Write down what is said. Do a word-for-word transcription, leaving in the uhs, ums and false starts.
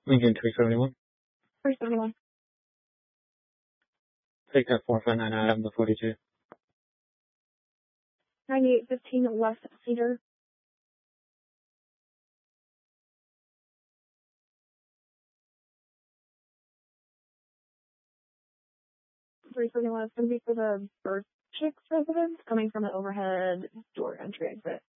Lincoln three seventy-one. three seventy-one. Take that four five nine out of the forty-two. ninety-eight fifteen West Cedar. three seventy-one is going to be for the Bird Chicks residence coming from an overhead door entry exit.